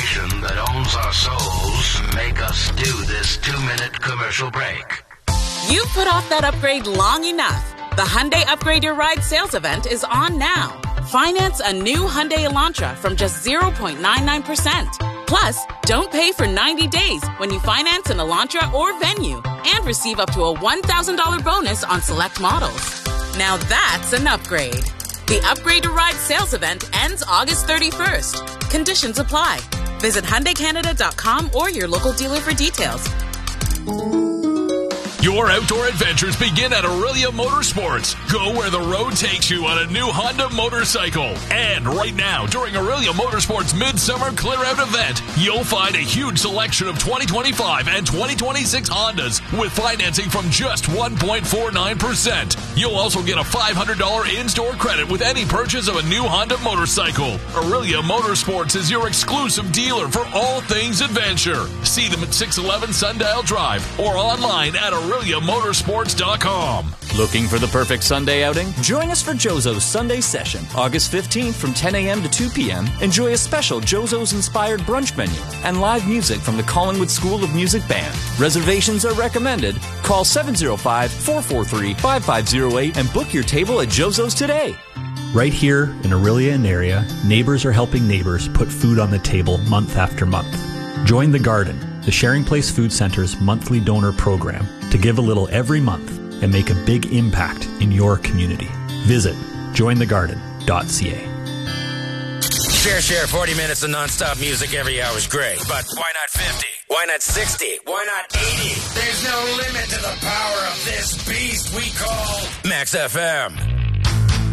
station that owns our souls make us do this 2-minute commercial break. You've put off that upgrade long enough. The Hyundai Upgrade Your Ride sales event is on now. Finance a new Hyundai Elantra from just 0.99%. Plus, don't pay for 90 days when you finance an Elantra or Venue and receive up to a $1,000 bonus on select models. Now that's an upgrade. The Upgrade Your Ride sales event ends August 31st. Conditions apply. Visit HyundaiCanada.com or your local dealer for details. Your outdoor adventures begin at Aurelia Motorsports. Go where the road takes you on a new Honda motorcycle. And right now, during Aurelia Motorsports Midsummer Clear Out event, you'll find a huge selection of 2025 and 2026 Hondas with financing from just 1.49%. You'll also get a $500 in-store credit with any purchase of a new Honda motorcycle. Aurelia Motorsports is your exclusive dealer for all things adventure. See them at 611 Sundial Drive or online at AureliaMotorsports.com. Looking for the perfect Sunday outing? Join us for Jozo's Sunday Session, August 15th from 10 a.m. to 2 p.m. Enjoy a special Jozo's-inspired brunch menu and live music from the Collingwood School of Music Band. Reservations are recommended. Call 705-443-5508 and book your table at Jozo's today. Right here in Aurelia and area, neighbors are helping neighbors put food on the table month after month. Join The Garden, the Sharing Place Food Center's monthly donor program, to give a little every month and make a big impact in your community. Visit jointhegarden.ca. Share 40 minutes of non-stop music every hour is great, but why not 50? Why not 60? Why not 80? There's no limit to the power of this beast we call Max FM.